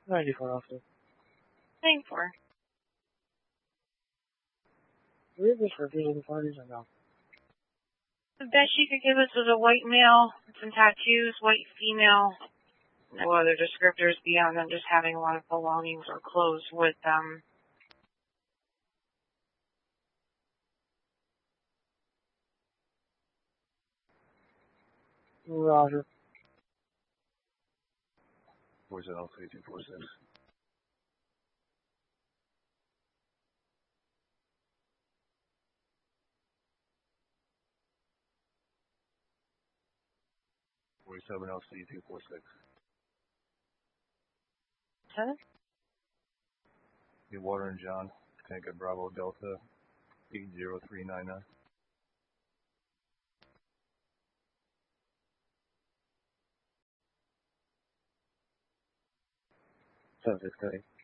94 officer. Thank for. Do we have this for visual parties or no? The best you could give us is a white male, some tattoos, white female, no other descriptors beyond them just having a lot of belongings or clothes with them. Roger. 47 LC 246. 7? Get Water and John, Tank at Bravo Delta 80399. Subject study.